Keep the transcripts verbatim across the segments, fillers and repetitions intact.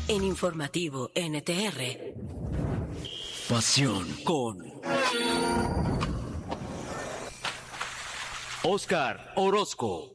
en Informativo N T R. Pasión con Óscar Orozco.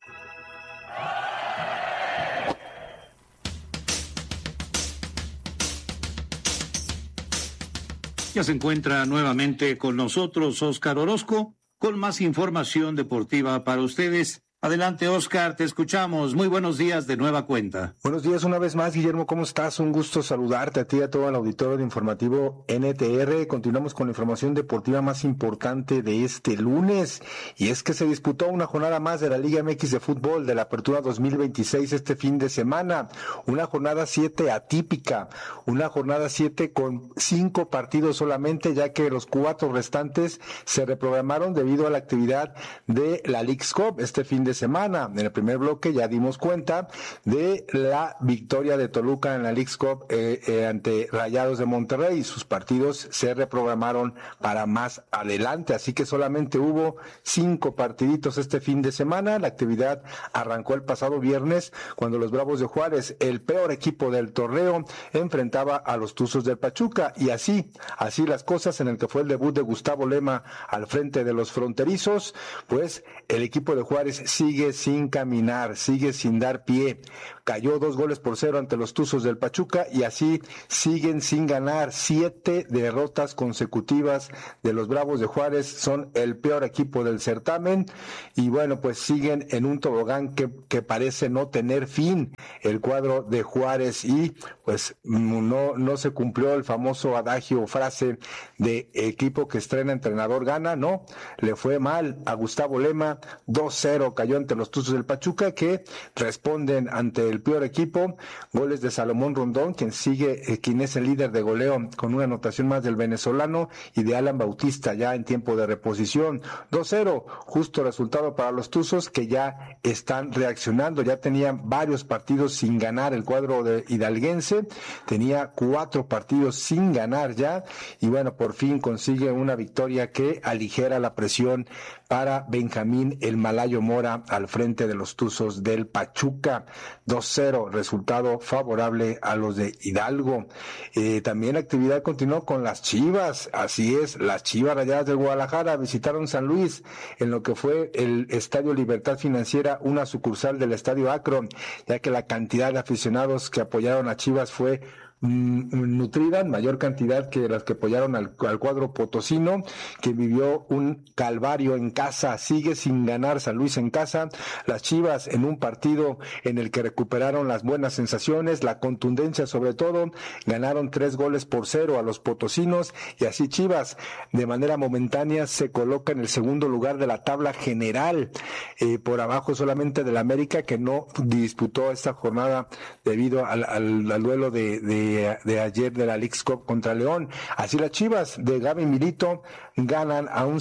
Ya se encuentra nuevamente con nosotros Óscar Orozco con más información deportiva para ustedes. Adelante, Óscar, te escuchamos. Muy buenos días de nueva cuenta. Buenos días una vez más, Guillermo, ¿cómo estás? Un gusto saludarte a ti y a todo el auditorio de Informativo N T R. Continuamos con la información deportiva más importante de este lunes, y es que se disputó una jornada más de la Liga M X de fútbol de la Apertura dos mil veintiséis este fin de semana. Una jornada siete atípica, una jornada siete con cinco partidos solamente, ya que los cuatro restantes se reprogramaron debido a la actividad de la Leagues Cup este fin de semana. En el primer bloque ya dimos cuenta de la victoria de Toluca en la Leagues Cup eh, eh, ante Rayados de Monterrey. Sus partidos se reprogramaron para más adelante, así que solamente hubo cinco partiditos este fin de semana. La actividad arrancó el pasado viernes cuando los Bravos de Juárez, el peor equipo del torneo, enfrentaba a los Tuzos del Pachuca, y así, así las cosas en el que fue el debut de Gustavo Lema al frente de los fronterizos, pues el equipo de Juárez sigue sin caminar, sigue sin dar pie. Cayó dos goles por cero ante los Tuzos del Pachuca, y así siguen sin ganar. Siete derrotas consecutivas de los Bravos de Juárez, son el peor equipo del certamen, y bueno, pues siguen en un tobogán que, que parece no tener fin el cuadro de Juárez, y pues no, no se cumplió el famoso adagio o frase de equipo que estrena entrenador gana. No, le fue mal a Gustavo Lema. Dos cero cayó ante los Tuzos del Pachuca, que responden ante el peor equipo. Goles de Salomón Rondón, quien sigue, eh, quien es el líder de goleo con una anotación más del venezolano, y de Alan Bautista ya en tiempo de reposición. dos cero, justo resultado para los Tuzos, que ya están reaccionando. Ya tenían varios partidos sin ganar el cuadro de hidalguense, tenía cuatro partidos sin ganar ya, y bueno, por fin consigue una victoria que aligera la presión para Benjamín el Malayo Mora al frente de los Tuzos del Pachuca. dos cero, resultado favorable a los de Hidalgo. Eh, también la actividad continuó con las Chivas. Así es, las Chivas Rayadas del Guadalajara visitaron San Luis en lo que fue el Estadio Libertad Financiera, una sucursal del Estadio Akron, ya que la cantidad de aficionados que apoyaron a Chivas fue nutrida, mayor cantidad que las que apoyaron al, al cuadro potosino, que vivió un calvario en casa. Sigue sin ganar San Luis en casa. Las Chivas, en un partido en el que recuperaron las buenas sensaciones, la contundencia sobre todo, ganaron tres goles por cero a los potosinos, y así Chivas de manera momentánea se coloca en el segundo lugar de la tabla general, eh, por abajo solamente del América, que no disputó esta jornada debido al, al, al duelo de, de de ayer de la Leagues Cup contra León. Así las Chivas de Gaby Milito ganan a un